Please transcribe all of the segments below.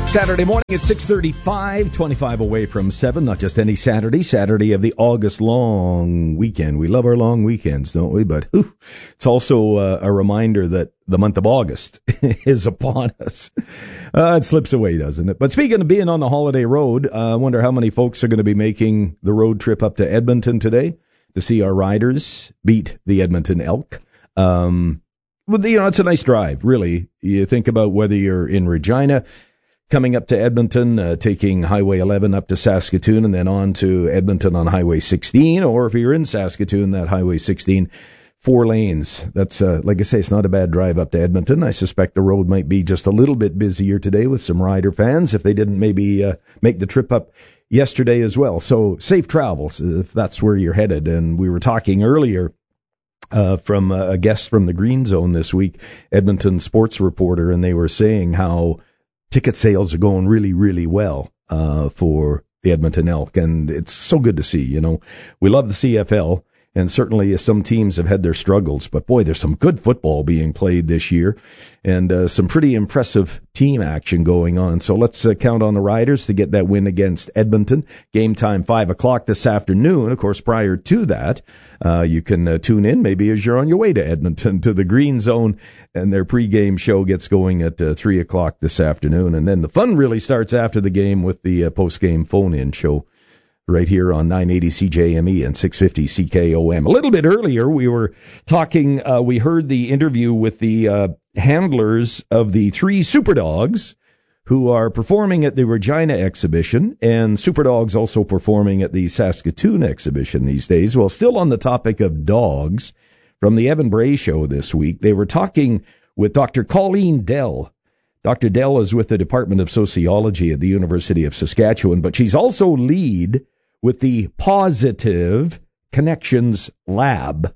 Saturday morning at 6:35, 25 away from 7. Not just any Saturday of the August long weekend. We love our long weekends, don't we? But it's also a reminder that the month of August is upon us. It slips away, doesn't it? But speaking of being on the holiday road, I wonder how many folks are going to be making the road trip up to Edmonton today to see our Riders beat the Edmonton Elk. Well, it's a nice drive, really. You think about whether you're in Regina, coming up to Edmonton, taking Highway 11 up to Saskatoon, and then on to Edmonton on Highway 16, or if you're in Saskatoon, that Highway 16, 4 lanes. That's, like I say, it's not a bad drive up to Edmonton. I suspect the road might be just a little bit busier today with some Rider fans if they didn't maybe make the trip up yesterday as well. So safe travels if that's where you're headed. And we were talking earlier from a guest from the Green Zone this week, Edmonton sports reporter, and they were saying how ticket sales are going really, really well for the Edmonton Elk, and it's so good to see. You know, we love the CFL, and certainly some teams have had their struggles, but boy, there's some good football being played this year, and some pretty impressive team action going on. So let's count on the Riders to get that win against Edmonton. Game time 5 o'clock this afternoon. Of course, prior to that, you can tune in maybe as you're on your way to Edmonton to the Green Zone, and their pregame show gets going at 3 o'clock this afternoon. And then the fun really starts after the game with the postgame phone-in show right here on 980 CJME and 650 CKOM. A little bit earlier, we were talking, we heard the interview with the handlers of the 3 Superdogs who are performing at the Regina exhibition, and Superdogs also performing at the Saskatoon exhibition these days. Well, still on the topic of dogs, from the Evan Bray Show this week, they were talking with Dr. Colleen Dell. Dr. Dell is with the Department of Sociology at the University of Saskatchewan, but she's also lead with the Positive Connections Lab.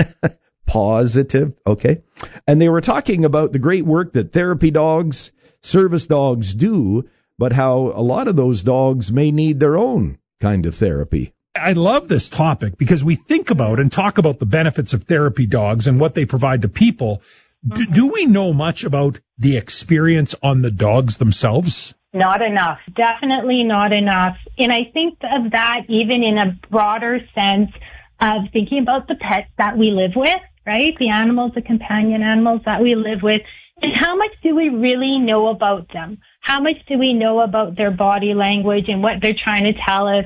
Positive, okay. And they were talking about the great work that therapy dogs, service dogs do, but how a lot of those dogs may need their own kind of therapy. I love this topic because we think about and talk about the benefits of therapy dogs and what they provide to people. Do we know much about the experience on the dogs themselves? Not enough. Definitely not enough. And I think of that even in a broader sense of thinking about the pets that we live with, right? The animals, the companion animals that we live with. And how much do we really know about them? How much do we know about their body language and what they're trying to tell us?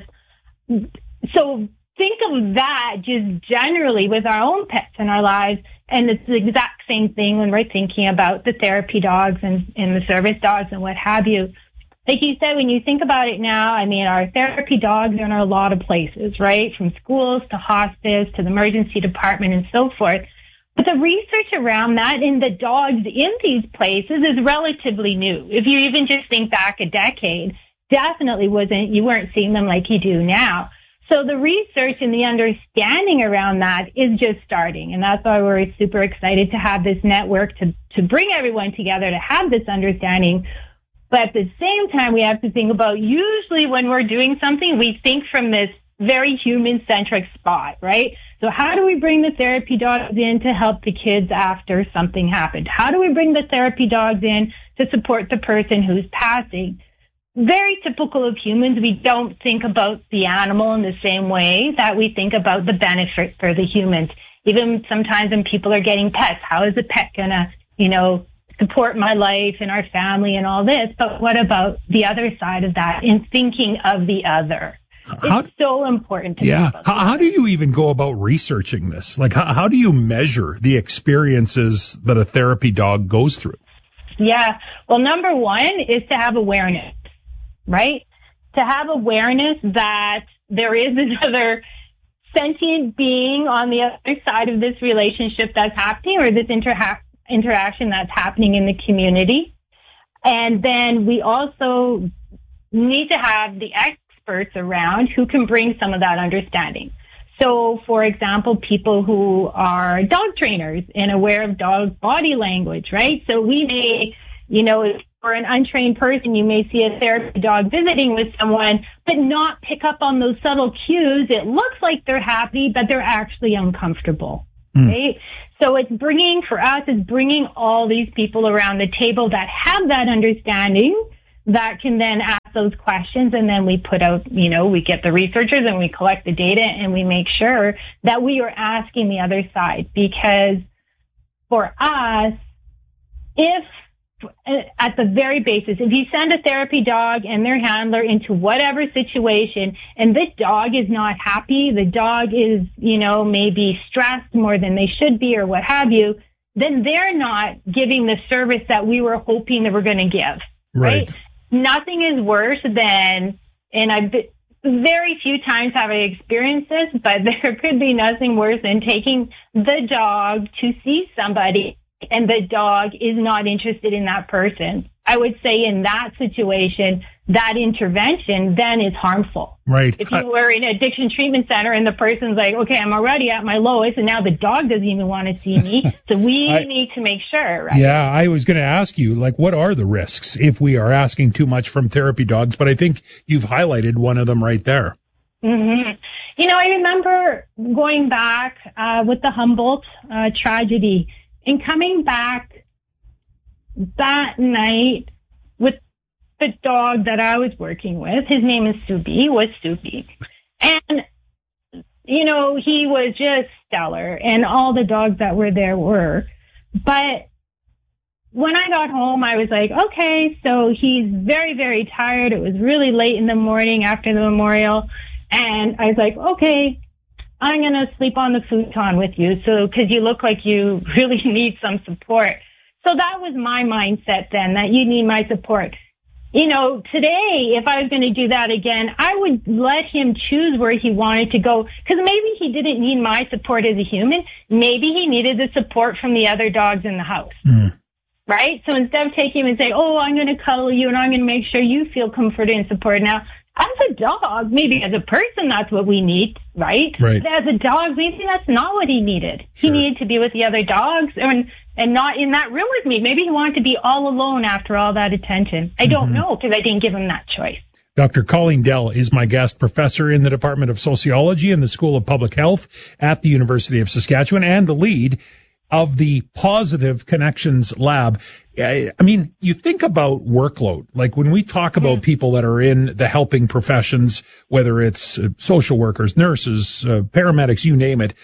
So think of that just generally with our own pets in our lives. And it's the exact same thing when we're thinking about the therapy dogs and the service dogs and what have you. Like you said, when you think about it now, I mean, our therapy dogs are in a lot of places, right? From schools to hospice to the emergency department and so forth. But the research around that and the dogs in these places is relatively new. If you even just think back a decade, definitely you weren't seeing them like you do now. So the research and the understanding around that is just starting. And that's why we're super excited to have this network to bring everyone together to have this understanding. But at the same time, we have to think about usually when we're doing something, we think from this very human-centric spot, right? So how do we bring the therapy dogs in to help the kids after something happened? How do we bring the therapy dogs in to support the person who's passing? Very typical of humans, we don't think about the animal in the same way that we think about the benefit for the humans. Even sometimes when people are getting pets, how is the pet gonna, support my life and our family and all this? But what about the other side of that in thinking of the other? It's so important to me. How do you even go about researching this? Like, how do you measure the experiences that a therapy dog goes through? Yeah. Well, number one is to have awareness, right? To have awareness that there is another sentient being on the other side of this relationship that's happening or this interaction that's happening in the community. And then we also need to have the experts around who can bring some of that understanding. So, for example, people who are dog trainers and aware of dog body language, right? So we may, for an untrained person, you may see a therapy dog visiting with someone, but not pick up on those subtle cues. It looks like they're happy, but they're actually uncomfortable, right? So it's bringing all these people around the table that have that understanding that can then ask those questions, and then we put out, we get the researchers and we collect the data and we make sure that we are asking the other side. Because for us, if at the very basis, if you send a therapy dog and their handler into whatever situation and the dog is not happy, the dog is, maybe stressed more than they should be or what have you, then they're not giving the service that we were hoping they were going to give. Right? Nothing is worse than, and very few times have I experienced this, but there could be nothing worse than taking the dog to see somebody and the dog is not interested in that person. I would say in that situation, that intervention then is harmful. Right. If you were in an addiction treatment center and the person's like, okay, I'm already at my lowest and now the dog doesn't even want to see me. So we need to make sure, right? Yeah, I was going to ask you, what are the risks if we are asking too much from therapy dogs? But I think you've highlighted one of them right there. Mm-hmm. I remember going back with the Humboldt tragedy and coming back that night with the dog that I was working with. His name is Subi. And, he was just stellar, and all the dogs that were there were. But when I got home, I was like, okay, so he's very, very tired. It was really late in the morning after the memorial. And I was like, okay, I'm going to sleep on the futon with you. So, cause you look like you really need some support. So that was my mindset then, that you need my support. Today, if I was going to do that again, I would let him choose where he wanted to go. Cause maybe he didn't need my support as a human. Maybe he needed the support from the other dogs in the house. Right? So instead of taking him and saying, oh, I'm going to cuddle you and I'm going to make sure you feel comforted and supported. Now, as a dog, maybe as a person, that's what we need, right? But as a dog, maybe that's not what he needed. Sure. He needed to be with the other dogs and not in that room with me. Maybe he wanted to be all alone after all that attention. I don't know, because I didn't give him that choice. Dr. Colleen Dell is my guest, professor in the Department of Sociology in the School of Public Health at the University of Saskatchewan and the lead of the Positive Connections Lab. I mean, you think about workload, like when we talk about people that are in the helping professions, whether it's social workers, nurses, paramedics, you name it,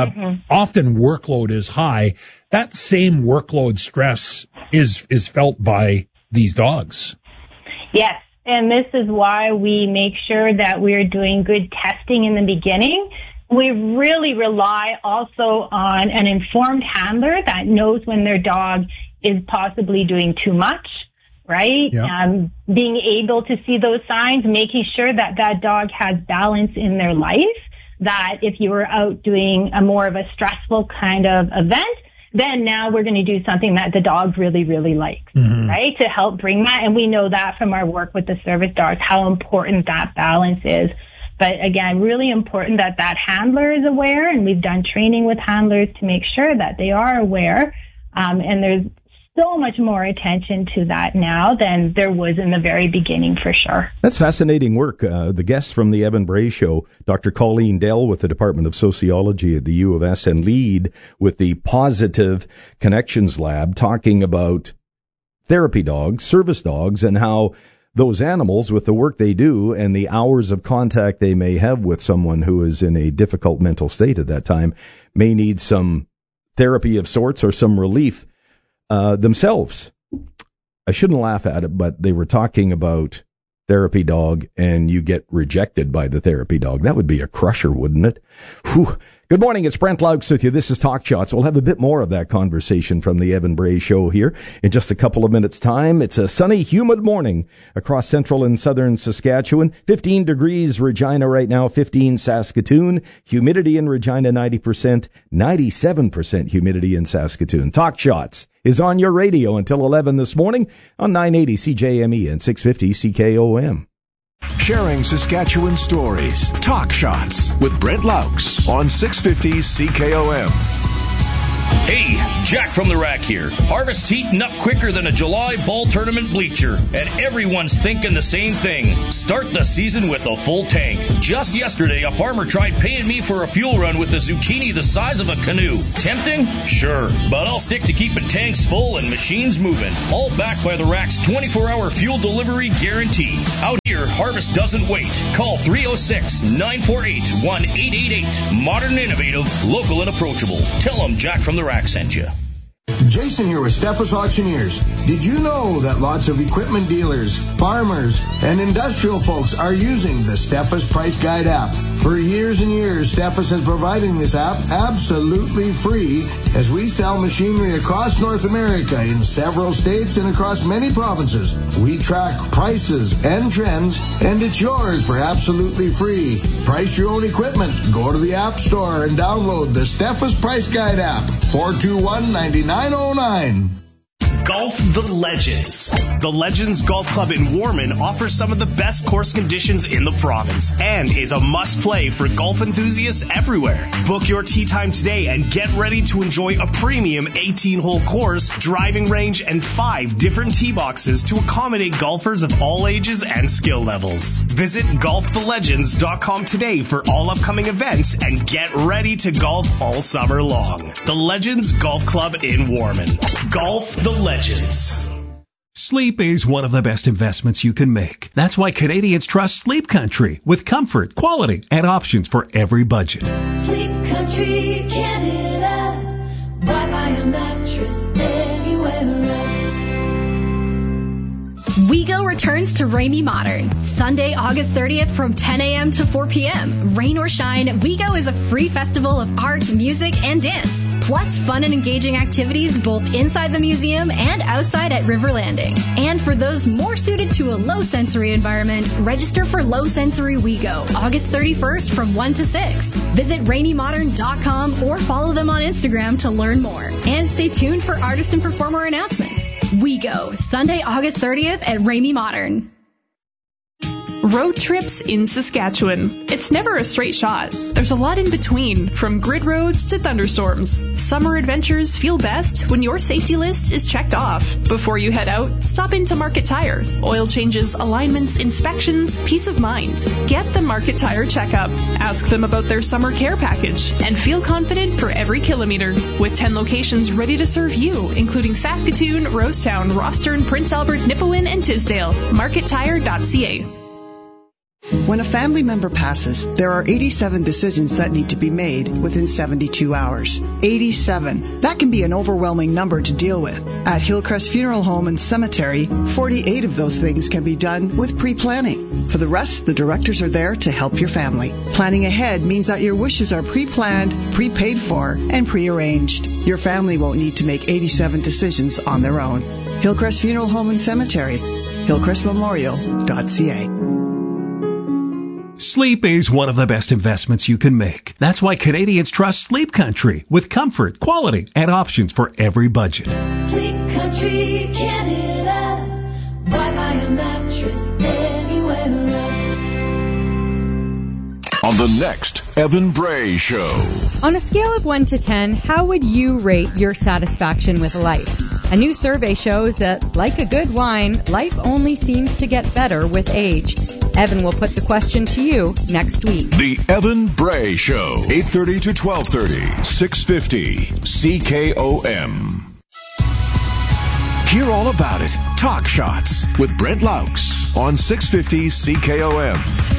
often workload is high. That same workload stress is felt by these dogs. Yes. And this is why we make sure that we're doing good testing in the beginning. We really rely also on an informed handler that knows when their dog is possibly doing too much, right? Yep. Being able to see those signs, making sure that that dog has balance in their life, that if you were out doing a more of a stressful kind of event, then now we're going to do something that the dog really, really likes, right? To help bring that. And we know that from our work with the service dogs, how important that balance is. But again, really important that that handler is aware, and we've done training with handlers to make sure that they are aware. And there's so much more attention to that now than there was in the very beginning, for sure. That's fascinating work. The guest from the Evan Bray Show, Dr. Colleen Dell with the Department of Sociology at the U of S and lead with the Positive Connections Lab, talking about therapy dogs, service dogs, and how those animals, with the work they do and the hours of contact they may have with someone who is in a difficult mental state at that time, may need some therapy of sorts or some relief themselves. I shouldn't laugh at it, but they were talking about therapy dog and you get rejected by the therapy dog. That would be a crusher, wouldn't it? Whew. Good morning. It's Brent Laux with you. This is Talk Shots. We'll have a bit more of that conversation from the Evan Bray Show here in just a couple of minutes' time. It's a sunny, humid morning across central and southern Saskatchewan. 15 degrees Regina right now, 15 Saskatoon. Humidity in Regina, 90%, 97% humidity in Saskatoon. Talk Shots is on your radio until 11 this morning on 980 CJME and 650 CKOM. Sharing Saskatchewan stories. Talk Shots with Brent Laux on 650 CKOM. Hey, Jack from the Rack here. Harvest's heating up quicker than a July ball tournament bleacher, and everyone's thinking the same thing. Start the season with a full tank. Just yesterday, a farmer tried paying me for a fuel run with a zucchini the size of a canoe. Tempting? Sure, but I'll stick to keeping tanks full and machines moving. All backed by the Rack's 24-hour fuel delivery guarantee. Out here, Harvest doesn't wait. Call 306-948-1888. Modern, innovative, local, and approachable. Tell them Jack from the Rack sent you. Jason here with Steffes Auctioneers. Did you know that lots of equipment dealers, farmers, and industrial folks are using the Steffes Price Guide app? For years and years, Steffes has provided this app absolutely free as we sell machinery across North America in several states and across many provinces. We track prices and trends, and it's yours for absolutely free. Price your own equipment. Go to the App Store and download the Steffes Price Guide app. 421-9909. Golf the Legends. The Legends Golf Club in Warman offers some of the best course conditions in the province and is a must-play for golf enthusiasts everywhere. Book your tee time today and get ready to enjoy a premium 18-hole course, driving range, and 5 different tee boxes to accommodate golfers of all ages and skill levels. Visit golfthelegends.com today for all upcoming events and get ready to golf all summer long. The Legends Golf Club in Warman. Golf the Legends. Sleep is one of the best investments you can make. That's why Canadians trust Sleep Country with comfort, quality, and options for every budget. Sleep Country Canada. Why buy a mattress anywhere else? WeGo returns to Ramey Modern. Sunday, August 30th from 10 a.m. to 4 p.m. Rain or shine, WeGo is a free festival of art, music, and dance. Plus fun and engaging activities both inside the museum and outside at River Landing. And for those more suited to a low-sensory environment, register for Low Sensory WeGo, August 31st from 1 to 6. Visit RameyModern.com or follow them on Instagram to learn more. And stay tuned for artist and performer announcements. WeGo, Sunday, August 30th at Ramey Modern. Road trips in Saskatchewan. It's never a straight shot. There's a lot in between, from grid roads to thunderstorms. Summer adventures feel best when your safety list is checked off. Before you head out, stop into Market Tire. Oil changes, alignments, inspections, peace of mind. Get the Market Tire checkup. Ask them about their summer care package and feel confident for every kilometer. With 10 locations ready to serve you, including Saskatoon, Rosetown, Rostern, Prince Albert, Nipawin, and Tisdale. MarketTire.ca. When a family member passes, there are 87 decisions that need to be made within 72 hours. 87. That can be an overwhelming number to deal with. At Hillcrest Funeral Home and Cemetery, 48 of those things can be done with pre-planning. For the rest, the directors are there to help your family. Planning ahead means that your wishes are pre-planned, pre-paid for, and pre-arranged. Your family won't need to make 87 decisions on their own. Hillcrest Funeral Home and Cemetery, hillcrestmemorial.ca. Sleep is one of the best investments you can make. That's why Canadians trust Sleep Country with comfort, quality, and options for every budget. Sleep Country Canada. Why buy a mattress anywhere else? On the next Evan Bray Show. On a scale of 1 to 10, how would you rate your satisfaction with life? A new survey shows that, like a good wine, life only seems to get better with age. Evan will put the question to you next week. The Evan Bray Show, 8:30 to 12:30, 650 CKOM. Hear all about it. Talk Shots with Brent Laux on 650 CKOM.